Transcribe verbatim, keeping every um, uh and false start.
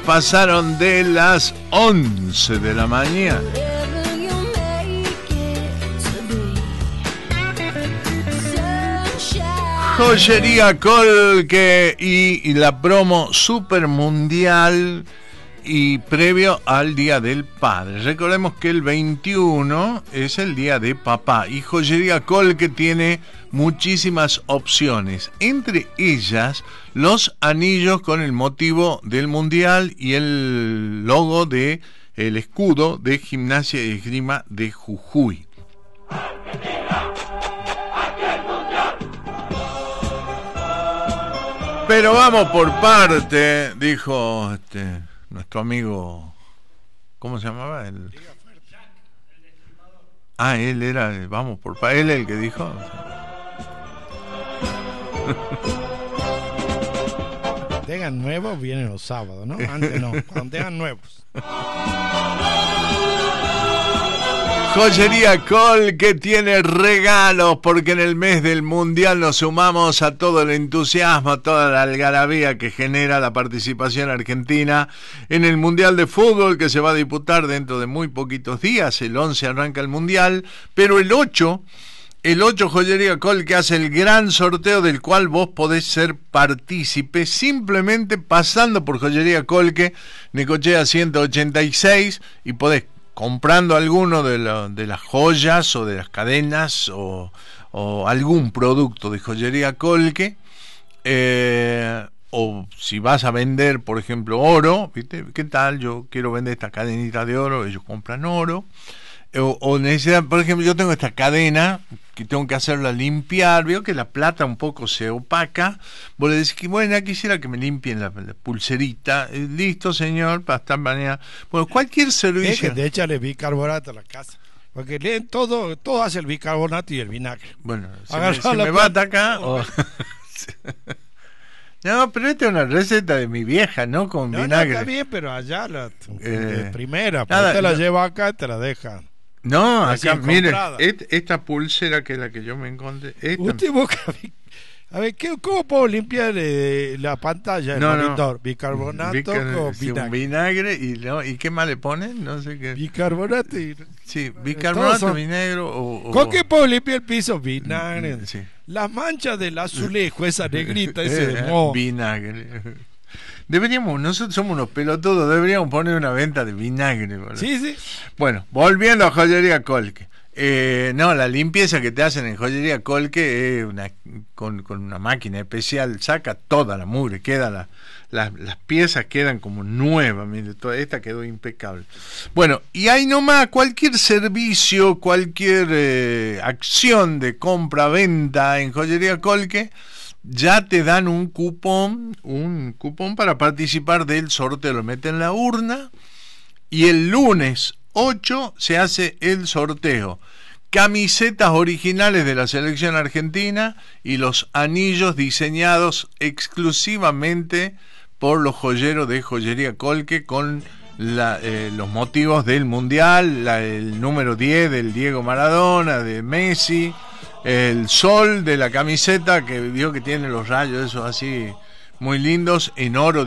Pasaron de las once de la mañana. Joyería Colque y, y la promo super mundial y previo al Día del Padre. Recordemos que el veintiuno es el Día de Papá y Joyería Colque tiene muchísimas opciones, entre ellas los anillos con el motivo del mundial y el logo de el escudo de Gimnasia y Esgrima de Jujuy. Pero vamos por parte, dijo este, nuestro amigo, ¿cómo se llamaba? El... Ah, él era, vamos por parte, él el que dijo. Tengan nuevos, vienen los sábados, ¿no? Antes no, cuando tengan nuevos. Joyería Colque tiene regalos porque en el mes del Mundial nos sumamos a todo el entusiasmo, a toda la algarabía que genera la participación argentina en el Mundial de Fútbol que se va a disputar dentro de muy poquitos días. El once arranca el Mundial, pero el ocho, el ocho Joyería Colque hace el gran sorteo del cual vos podés ser partícipe simplemente pasando por Joyería Colque, Necochea ciento ochenta y seis, y podés comprando alguno de, lo, de las joyas o de las cadenas o, o algún producto de Joyería Colque, eh, o si vas a vender, por ejemplo, oro, ¿viste? ¿Qué tal? Yo quiero vender esta cadenita de oro, ellos compran oro. O, o necesitan, por ejemplo, yo tengo esta cadena que tengo que hacerla limpiar, veo que la plata un poco se opaca, vos le decís que bueno, quisiera que me limpien la, la pulserita, eh, listo señor, para estar mañana. Bueno, cualquier servicio. Es que échale bicarbonato a la casa, porque leen todo, todo hace el bicarbonato y el vinagre. Bueno, se me, se me va a atacar. O... No, pero esta es una receta de mi vieja, ¿no? Con no, vinagre. No, está bien, pero allá la eh, de primera, nada, te la no. lleva acá y te la deja. No, acá, mire, et, esta pulsera que es la que yo me encontré. Esta... Usted busca. A ver, ¿qué, ¿cómo puedo limpiar eh, la pantalla del no, monitor? No. Bicarbonato Bicar con sí, vinagre. vinagre y, no, ¿y qué más le ponen? No sé qué. Bicarbonato y... Sí, bicarbonato, son... vinagre o, o... ¿Con qué puedo limpiar el piso? Vinagre. Sí. Las manchas del azulejo, esa negrita, ese de moho. Vinagre. Deberíamos, nosotros somos unos pelotudos, deberíamos poner una venta de vinagre. ¿Verdad? Sí, sí. Bueno, volviendo a Joyería Colque. Eh, no, la limpieza que te hacen en Joyería Colque es una, con, con una máquina especial, saca toda la mugre, queda la, la, las piezas quedan como nuevas, mire, toda esta quedó impecable. Bueno, y ahí nomás cualquier servicio, cualquier eh, acción de compra-venta en Joyería Colque, ya te dan un cupón, un cupón para participar del sorteo, lo meten en la urna y el lunes ocho se hace el sorteo. Camisetas originales de la selección argentina y los anillos diseñados exclusivamente por los joyeros de Joyería Colque con la, eh, los motivos del Mundial, la, el número diez del Diego Maradona, de Messi, el sol de la camiseta que vio que tiene los rayos esos así muy lindos en oro